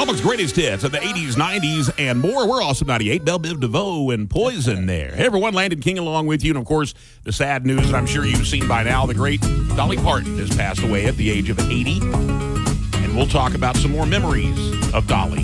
Lubbock's greatest hits of the 80s, 90s, and more. We're Awesome 98. Belle Biv DeVoe and Poison there. Hey, everyone. Landon King along with you. And, of course, the sad news that I'm sure you've seen by now, the great Dolly Parton has passed away at the age of 80. And we'll talk about some more memories of Dolly